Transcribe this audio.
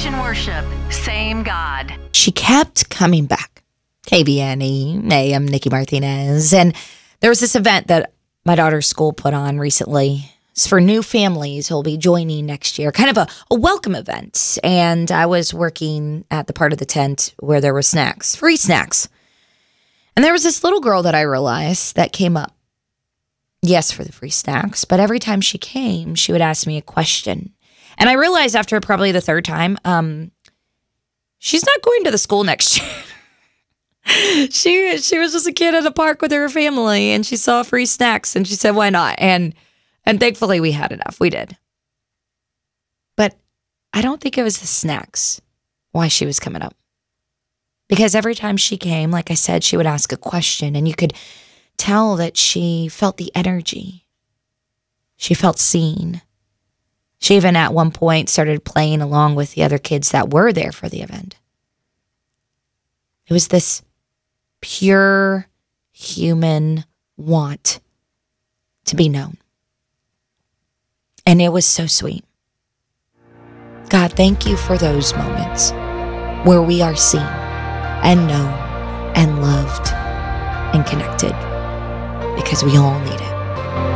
Christian worship, same God. She kept coming back. KBNE, AM, Nikki Martinez. And there was this event that my daughter's school put on recently. It's for new families who'll be joining next year, kind of a welcome event. And I was working at the part of the tent where there were snacks, free snacks. And there was this little girl that I realized that came up. Yes, for the free snacks, but every time she came, she would ask me a question. And I realized after probably the third time, she's not going to the school next year. She was just a kid at the park with her family, and she saw free snacks, and she said, "Why not?" And thankfully, we had enough. We did. But I don't think it was the snacks why she was coming up, because every time she came, like I said, she would ask a question, and you could tell that she felt the energy. She felt seen. She even at one point started playing along with the other kids that were there for the event. It was this pure human want to be known. And it was so sweet. God, thank you for those moments where we are seen and known and loved and connected, because we all need it.